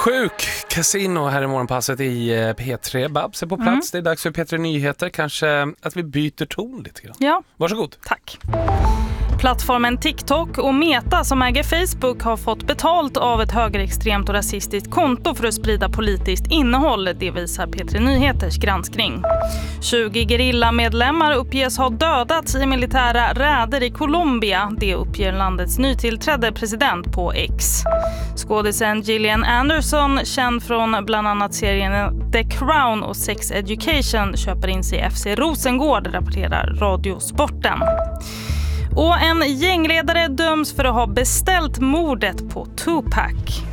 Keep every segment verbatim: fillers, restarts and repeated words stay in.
Sjuk Casino här i morgonpasset i P tre. Babs är på plats. Mm. Det är dags för P tre Nyheter. Kanske att vi byter ton lite grann. Ja. Varsågod. Tack. Plattformen TikTok och Meta som äger Facebook har fått betalt av ett högerextremt och rasistiskt konto för att sprida politiskt innehåll, det visar P tre Nyheters granskning. tjugo gerillamedlemmar uppges ha dödats i militära räder i Colombia, det uppger landets nytillträdde president på X. Skådisen Gillian Anderson, känd från bland annat serien The Crown och Sex Education, köper in sig i F C Rosengård, rapporterar Radiosporten. Och en gängledare döms för att ha beställt mordet på Tupac.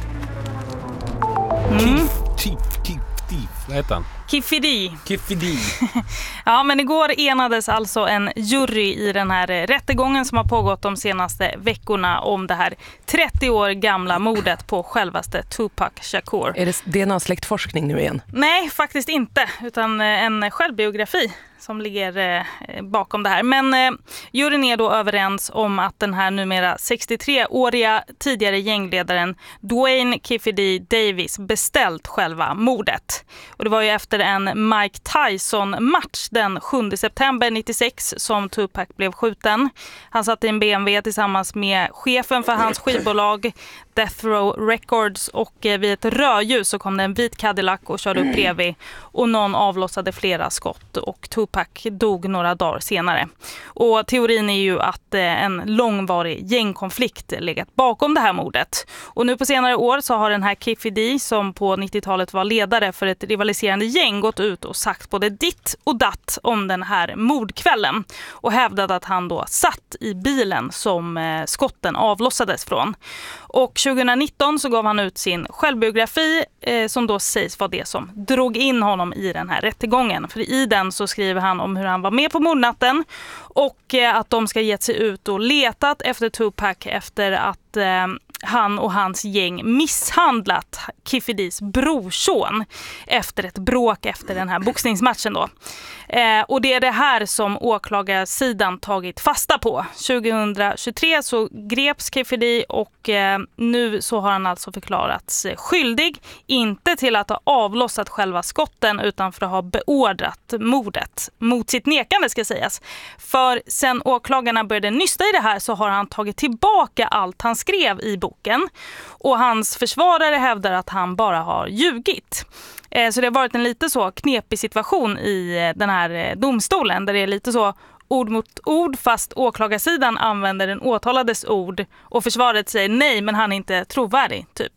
Mm. Kif, kif, kif, kif. Vad heter han? Kifidi. Kifidi. Ja, men igår enades alltså en jury i den här rättegången som har pågått de senaste veckorna om det här trettio år gamla mordet på självaste Tupac Shakur. Är det D N A-släktforskning nu igen? Nej, faktiskt inte, utan en självbiografi som ligger eh, bakom det här. Men eh, juryn är då överens om att den här numera sextiotre-åriga tidigare gängledaren Dwayne Kifidi Davis beställt själva mordet. Och det var ju efter en Mike Tyson-match den sjunde september nittiosex som Tupac blev skjuten. Han satt i en B M W tillsammans med chefen för hans skivbolag Death Row Records och eh, vid ett rödljus så kom det en vit Cadillac och körde upp bredvid och någon avlossade flera skott och Tupac dog några dagar senare. Och teorin är ju att eh, en långvarig gängkonflikt legat bakom det här mordet. Och nu på senare år så har den här Kifidi som på nittiotalet var ledare för ett rivaliserande gäng gått ut och sagt både ditt och datt om den här mordkvällen och hävdat att han då satt i bilen som eh, skotten avlossades från. Och tjugonitton så gav han ut sin självbiografi eh, som då sägs vara det som drog in honom i den här rättegången. För i den så skriver han om hur han var med på mordnatten och eh, att de ska gett sig ut och letat efter Tupac efter att eh, han och hans gäng misshandlat Kifidis brorson efter ett bråk efter den här boxningsmatchen då. Eh, och det är det här som åklagarsidan tagit fasta på. tjugohundratjugotre så greps Kifidi och eh, nu så har han alltså förklarats skyldig, inte till att ha avlossat själva skotten utan för att ha beordrat mordet mot sitt nekande ska sägas. För sen åklagarna började nysta i det här så har han tagit tillbaka allt han skrev i boken och hans försvarare hävdar att han bara har ljugit. Så det har varit en lite så knepig situation i den här domstolen där det är lite så ord mot ord fast åklagarsidan använder den åtalades ord och försvaret säger nej men han är inte trovärdig typ.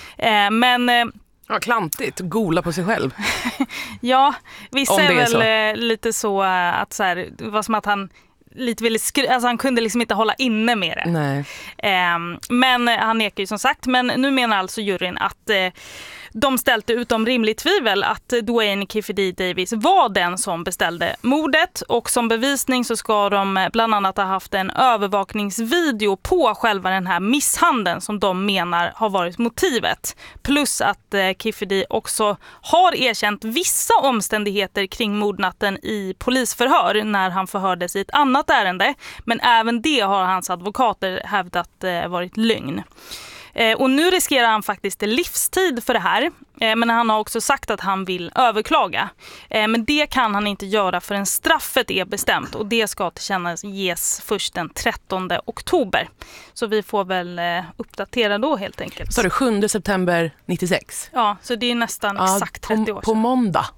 Men ja, klantigt, gola på sig själv. Ja, vissa är, är väl så. lite så att så här, det var som att han lite ville skry- alltså han kunde liksom inte hålla inne med det. Nej. Eh, men han nekar ju som sagt, men nu menar alltså juryn att eh, de ställde utom rimligt tvivel att Dwayne Kifidi Davis var den som beställde mordet och som bevisning så ska de bland annat ha haft en övervakningsvideo på själva den här misshandeln som de menar har varit motivet. Plus att eh, Kifidi också har erkänt vissa omständigheter kring mordnatten i polisförhör när han förhördes i ett annat ärende. Men även det har hans advokater hävdat eh, varit lögn. Eh, och nu riskerar han faktiskt livstid för det här. Eh, men han har också sagt att han vill överklaga. Eh, men det kan han inte göra förrän straffet är bestämt. Och det ska tillkännages först den trettonde oktober. Så vi får väl eh, uppdatera då helt enkelt. Så det sjunde september nittiosex? Ja, så det är nästan ja, exakt trettio på, år sedan. På måndag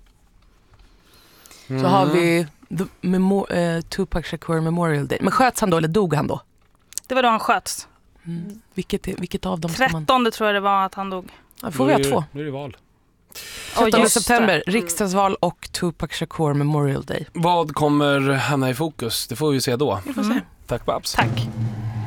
mm. så har vi the memo- uh, Tupac Shakur Memorial Day. Men sköts han då eller dog han då? Det var då han sköts. Mm. Vilket, vilket av dem ska man... trettonde tror jag det var att han dog. Ja, får vi ha två. Nu är det val. trettonde september, riksdagsval och Tupac Shakur Memorial Day. Vad kommer hamna i fokus? Det får vi se då. Vi får se. Tack Babs. Tack.